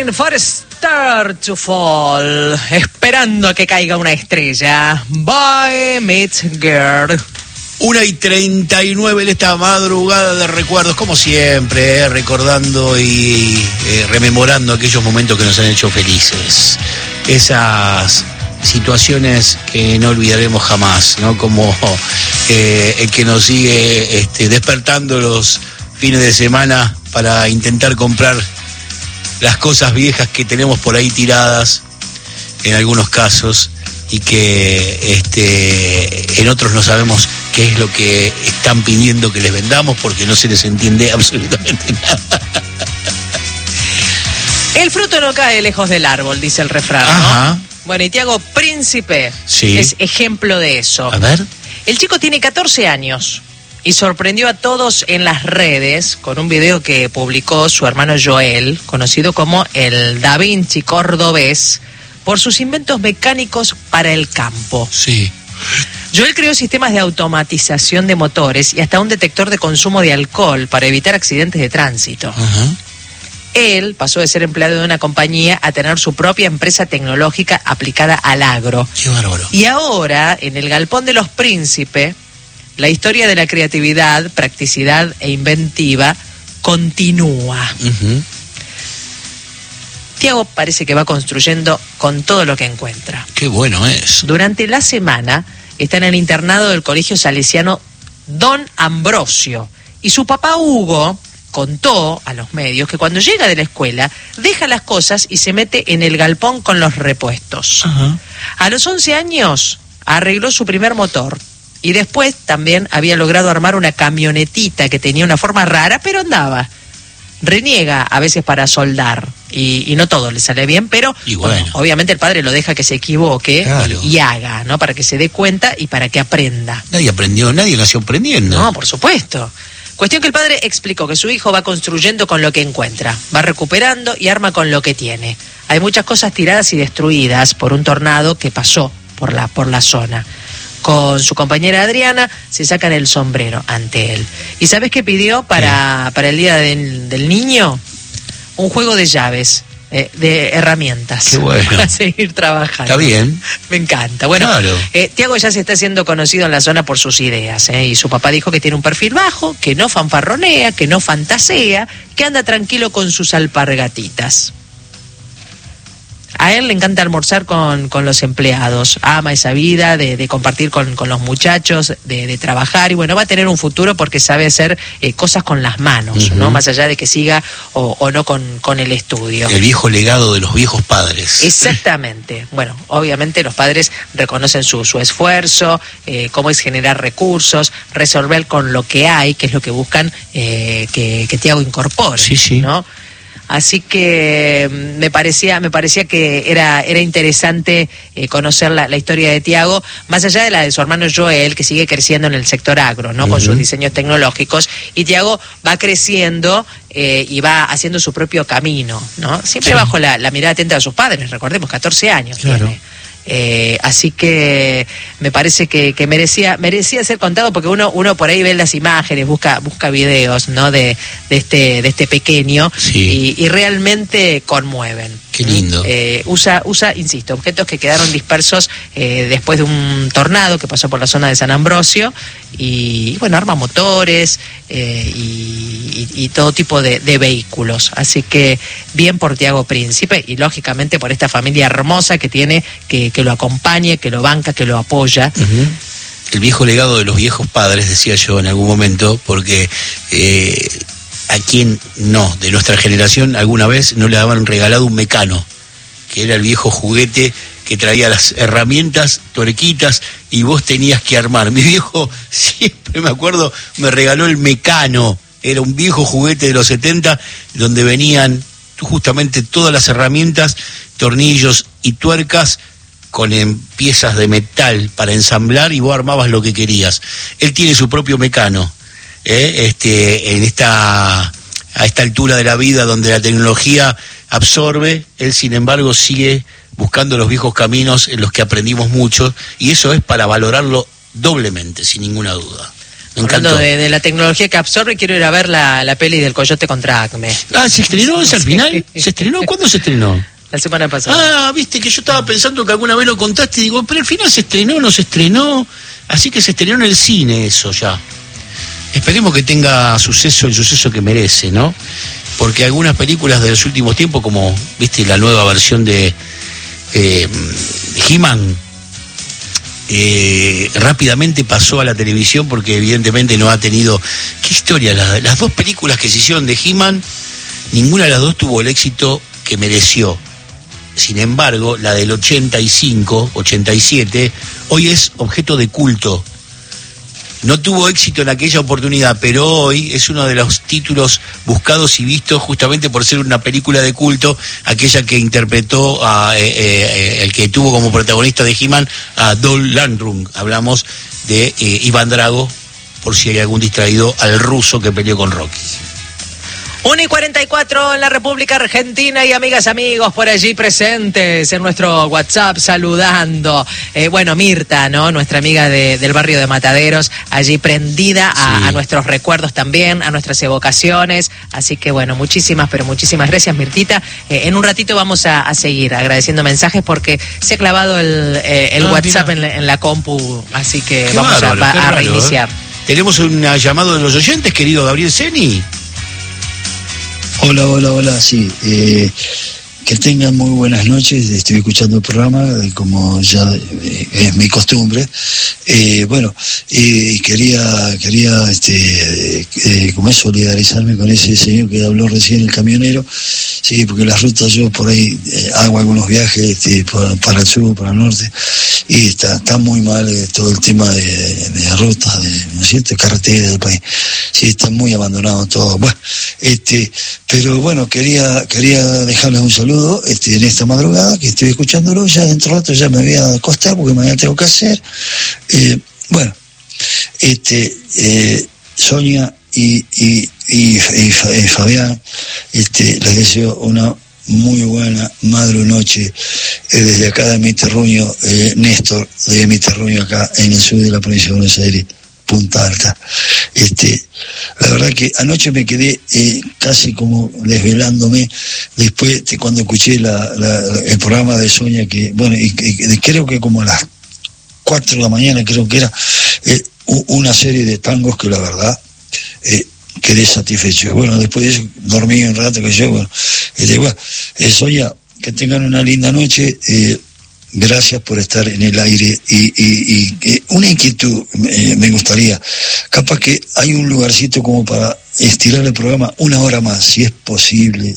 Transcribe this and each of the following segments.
Waiting for a star to fall. Esperando a que caiga una estrella. Boy Meets Girl. 1:39 en esta madrugada de recuerdos, como siempre, recordando y rememorando aquellos momentos que nos han hecho felices. Esas situaciones que no olvidaremos jamás, ¿no? Como el que nos sigue despertando los fines de semana para intentar comprar las cosas viejas que tenemos por ahí tiradas, en algunos casos, y que en otros no sabemos qué es lo que están pidiendo que les vendamos porque no se les entiende absolutamente nada. El fruto no cae lejos del árbol, dice el refrán, ¿no? Ajá. Bueno, y Tiago Príncipe Sí. es ejemplo de eso. A ver. El chico tiene 14 años y sorprendió a todos en las redes con un video que publicó su hermano Joel, conocido como el Da Vinci cordobés, por sus inventos mecánicos para el campo. Sí. Joel creó sistemas de automatización de motores y hasta un detector de consumo de alcohol para evitar accidentes de tránsito. Ajá. Él pasó de ser empleado de una compañía a tener su propia empresa tecnológica aplicada al agro. Qué bárbaro. Y ahora, en el Galpón de los Príncipes, la historia de la creatividad, practicidad e inventiva continúa. Uh-huh. Tiago parece que va construyendo con todo lo que encuentra. Qué bueno es. Durante la semana está en el internado del Colegio Salesiano Don Ambrosio. Y su papá Hugo contó a los medios que cuando llega de la escuela deja las cosas y se mete en el galpón con los repuestos. Ajá. A los 11 años arregló su primer motor y después también había logrado armar una camionetita que tenía una forma rara, pero andaba. Reniega a veces para soldar y no todo le sale bien, pero Y bueno. obviamente el padre lo deja que se equivoque. Claro. y haga, ¿no? Para que se dé cuenta y para que aprenda. Nadie aprendió, nadie nació aprendiendo. No, por supuesto. Cuestión que el padre explicó que su hijo va construyendo con lo que encuentra, va recuperando y arma con lo que tiene. Hay muchas cosas tiradas y destruidas por un tornado que pasó por la zona. Con su compañera Adriana se sacan el sombrero ante él. ¿Y sabes qué pidió para el Día del Niño? Un juego de llaves, de herramientas. Qué bueno. Para seguir trabajando. Está bien. Me encanta. Bueno, Claro. Tiago ya se está haciendo conocido en la zona por sus ideas, y su papá dijo que tiene un perfil bajo, que no fanfarronea, que no fantasea, que anda tranquilo con sus alpargatitas. A él le encanta almorzar con los empleados, ama esa vida de compartir con los muchachos, de trabajar, y bueno, va a tener un futuro porque sabe hacer cosas con las manos, Uh-huh. ¿no? Más allá de que siga o no con el estudio. El viejo legado de los viejos padres. Exactamente. Bueno, obviamente los padres reconocen su esfuerzo, cómo es generar recursos, resolver con lo que hay, que es lo que buscan que Tiago incorpore, Sí, sí. ¿no? Así que me parecía que era interesante conocer la historia de Tiago, más allá de la de su hermano Joel, que sigue creciendo en el sector agro, ¿no? Con Uh-huh. sus diseños tecnológicos, y Tiago va creciendo y va haciendo su propio camino, ¿no? Siempre Sí. bajo la mirada atenta de sus padres, recordemos, 14 años Claro. tiene. Así que me parece que merecía ser contado, porque uno por ahí ve las imágenes, busca videos, ¿no? de este pequeño, Sí. y realmente conmueven. Qué lindo. Usa, insisto, objetos que quedaron dispersos después de un tornado que pasó por la zona de San Ambrosio, y bueno, arma motores y todo tipo de vehículos. Así que bien por Tiago Príncipe, y lógicamente por esta familia hermosa que tiene, que lo acompañe, que lo banca, que lo apoya. Uh-huh. El viejo legado de los viejos padres, decía yo en algún momento, porque a quien no, de nuestra generación, alguna vez no le habían regalado un mecano, que era el viejo juguete que traía las herramientas, tuerquitas, y vos tenías que armar. Mi viejo, siempre me acuerdo, me regaló el mecano. Era un viejo juguete de los 70, donde venían justamente todas las herramientas, tornillos y tuercas, con piezas de metal para ensamblar, y vos armabas lo que querías. Él tiene su propio mecano, a esta altura de la vida, donde la tecnología absorbe, él sin embargo sigue buscando los viejos caminos en los que aprendimos mucho, y eso es para valorarlo doblemente, sin ninguna duda. Me encantó. Hablando de la tecnología que absorbe, quiero ir a ver la peli del Coyote contra Acme. ¿Se estrenó esa al final? ¿Se estrenó? ¿Cuándo se estrenó? La semana pasada. Viste que yo estaba pensando que alguna vez lo contaste y digo, pero al final se estrenó, no se estrenó. Así que se estrenó en el cine eso ya. Esperemos que tenga el suceso que merece, ¿no? Porque algunas películas de los últimos tiempos, como, viste, la nueva versión de He-Man, rápidamente pasó a la televisión porque evidentemente no ha tenido... ¿Qué historia? Las dos películas que se hicieron de He-Man, ninguna de las dos tuvo el éxito que mereció. Sin embargo, la del 85, 87, hoy es objeto de culto. No tuvo éxito en aquella oportunidad, pero hoy es uno de los títulos buscados y vistos justamente por ser una película de culto, aquella que interpretó el que tuvo como protagonista de He-Man a Dolph Lundgren. Hablamos de Iván Drago, por si hay algún distraído, al ruso que peleó con Rocky. 1:44 en la República Argentina y amigas, amigos por allí presentes en nuestro WhatsApp saludando. Mirta, ¿no? Nuestra amiga del barrio de Mataderos, allí prendida a nuestros recuerdos también, a nuestras evocaciones. Así que muchísimas gracias, Mirtita. En un ratito vamos a seguir agradeciendo mensajes porque se ha clavado el WhatsApp en la compu, así que vamos a reiniciar. Tenemos un llamado de los oyentes, querido Gabriel Seni. Hola, sí. Que tengan muy buenas noches. Estoy escuchando el programa, como ya es mi costumbre. Quería como es, solidarizarme con ese señor que habló recién, el camionero. Sí, porque las rutas, yo por ahí hago algunos viajes para el sur, para el norte, y está muy mal todo el tema de rutas, ¿no es cierto?, carreteras del país. Sí, está muy abandonado todo. Pero quería dejarles un saludo en esta madrugada, que estoy escuchándolo. Ya dentro de rato ya me voy a acostar porque mañana tengo que hacer. Sonia y Fabián, les deseo una muy buena madre noche desde acá de mi terruño, Néstor de mi terruño acá en el sur de la provincia de Buenos Aires, Punta Alta. La verdad que anoche me quedé casi como desvelándome después de cuando escuché el programa de Sonia, que y creo que como a las 4 de la mañana creo que era una serie de tangos que la verdad quedé satisfecho. Después de eso dormí un rato que yo, Sonia, que tengan una linda noche. Gracias por estar en el aire y una inquietud me gustaría, capaz que hay un lugarcito como para estirar el programa 1 hora más, si es posible,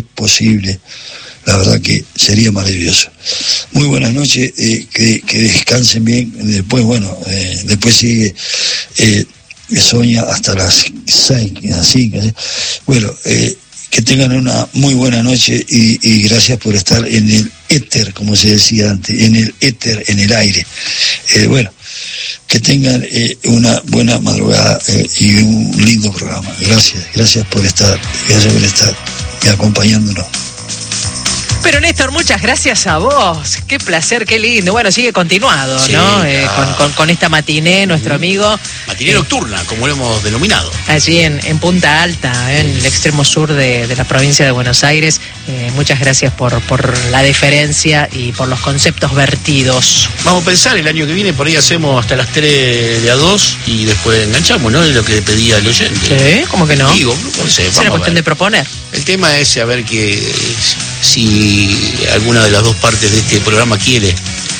la verdad que sería maravilloso. Muy buenas noches, que descansen bien. Después sigue Sonia hasta las 6, así. Que tengan una muy buena noche y gracias por estar en el éter, como se decía antes, en el éter, en el aire. Que tengan una buena madrugada y un lindo programa. Gracias por estar y acompañándonos. Pero Néstor, muchas gracias a vos. Qué placer, qué lindo. Sigue continuado, sí, ¿no? Con esta matiné, nuestro amigo. Matiné nocturna, como lo hemos denominado. Allí en Punta Alta, en el extremo sur de la provincia de Buenos Aires. Muchas gracias por la deferencia y por los conceptos vertidos. Vamos a pensar, el año que viene por ahí hacemos hasta las 3 de a 2 y después enganchamos, ¿no? Es lo que pedía el oyente. ¿Sí? ¿Cómo que no? Digo, no sé, es una cuestión de proponer. El tema es saber que si alguna de las dos partes de este programa quiere.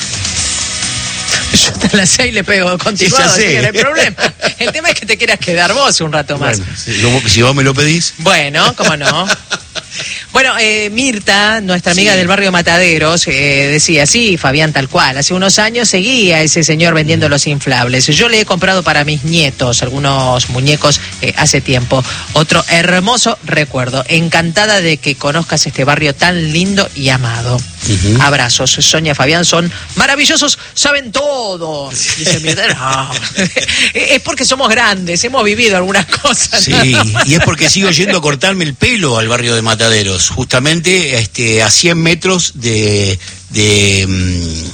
Yo hasta las 6 le pego continuado, así que no hay problema. El tema es que te quieras quedar vos un rato más. Si vos me lo pedís. Bueno, cómo no. Mirta, nuestra amiga del barrio Mataderos, decía, sí, Fabián, tal cual. Hace unos años seguía ese señor vendiendo los inflables. Yo le he comprado para mis nietos algunos muñecos hace tiempo. Otro hermoso recuerdo. Encantada de que conozcas este barrio tan lindo y amado. Uh-huh. Abrazos. Sonia y Fabián son maravillosos, saben todo. Dice Mirta, no. Es porque somos grandes, hemos vivido algunas cosas. Sí, ¿no? Y es porque sigo yendo a cortarme el pelo al barrio de Mataderos, justamente a 100 metros de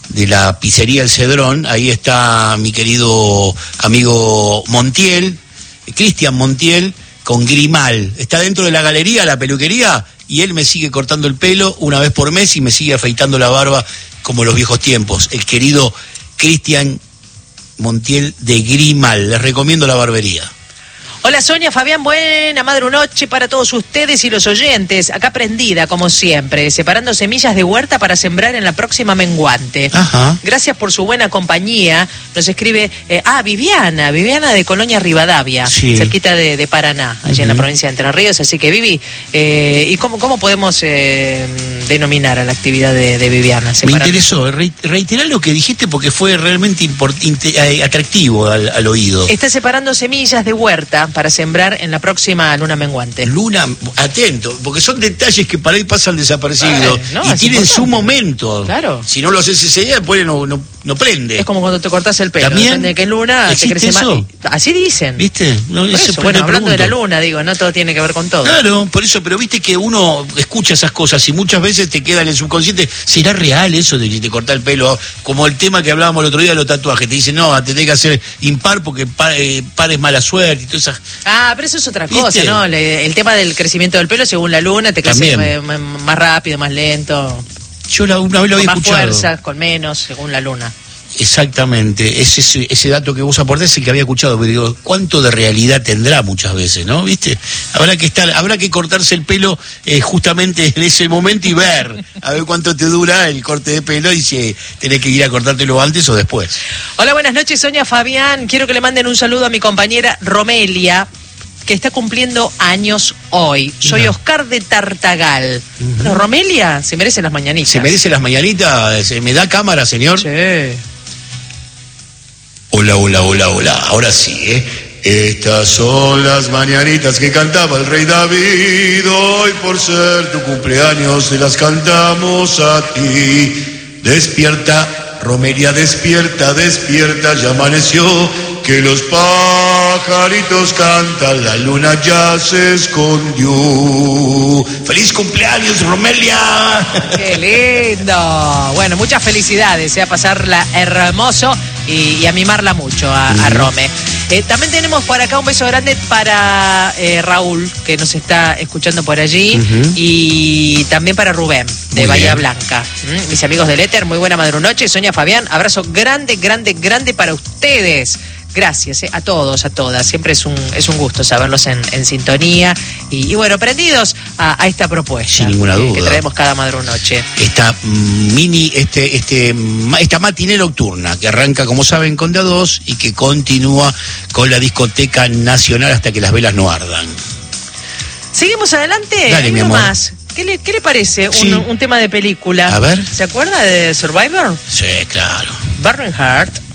de la pizzería El Cedrón. Ahí está mi querido amigo Montiel, Cristian Montiel, con Grimal. Está dentro de la galería, la peluquería, y él me sigue cortando el pelo una vez por mes y me sigue afeitando la barba como los viejos tiempos. El querido Cristian Montiel de Grimal. Les recomiendo la barbería. Hola Sonia, Fabián, buena madrunoche para todos ustedes y los oyentes. Acá prendida, como siempre, separando semillas de huerta para sembrar en la próxima menguante. Ajá. Gracias por su buena compañía. Nos escribe, Viviana de Colonia Rivadavia, sí, cerquita de Paraná, allí en la provincia de Entre Ríos. Así que Vivi, ¿y cómo podemos denominar a la actividad de Viviana? Me interesó, reiterar lo que dijiste porque fue realmente atractivo al oído. Está separando semillas de huerta para sembrar en la próxima luna menguante. Luna, atento, porque son detalles que para ahí pasan desapercibidos y tienen su momento. Claro. Si no lo haces ese día, después no prende. Es como cuando te cortas el pelo. También, depende de qué luna te crece eso más. Así dicen. ¿Viste? No, eso, bueno, hablando de la luna, digo, no todo tiene que ver con todo. Claro, por eso, pero viste que uno escucha esas cosas y muchas veces te queda en el subconsciente. ¿Será real eso de que te corta el pelo? Como el tema que hablábamos el otro día de los tatuajes. Te dicen, no, te tenés que hacer impar porque par es mala suerte y todas esas. Pero eso es otra cosa, ¿viste? ¿No? El tema del crecimiento del pelo según la luna te crece más rápido, más lento. Yo una vez lo había escuchado. Con más fuerza, con menos, según la luna. Exactamente, ese dato que vos aportás es el que había escuchado, pero digo, ¿cuánto de realidad tendrá muchas veces, no? ¿Viste? Habrá que cortarse el pelo justamente en ese momento y ver, a ver cuánto te dura el corte de pelo y si tenés que ir a cortártelo antes o después. Hola, buenas noches, Sonia, Fabián. Quiero que le manden un saludo a mi compañera Romelia, que está cumpliendo años hoy. Soy Oscar de Tartagal. Bueno, Romelia se merece las mañanitas. ¿Se merece las mañanitas? ¿Me da cámara, señor? Sí. Hola. Ahora sí, Estas son las mañanitas que cantaba el rey David. Hoy por ser tu cumpleaños te las cantamos a ti. Despierta, Romelia, despierta, ya amaneció. Que los pajaritos cantan, la luna ya se escondió. ¡Feliz cumpleaños, Romelia! ¡Qué lindo! Bueno, muchas felicidades, a pasarla hermoso y a mimarla mucho a Rome. También tenemos por acá un beso grande para Raúl, que nos está escuchando por allí, y también para Rubén, de Bahía Blanca. Mis amigos del Éter, muy buena madrunoche. Sonia, Fabián, abrazo grande para ustedes. Gracias a todos, a todas. Siempre es un gusto saberlos en sintonía y bueno, prendidos a esta propuesta. Sin ninguna duda. Que traemos cada madrunoche. Esta esta matiné nocturna que arranca, como saben, con de a 2 y que continúa con la discoteca nacional hasta que las velas no ardan. ¿Seguimos adelante? Dale, mi amor. Más. ¿Qué le parece un tema de película? A ver. ¿Se acuerda de Survivor? Sí, claro. Burning Heart.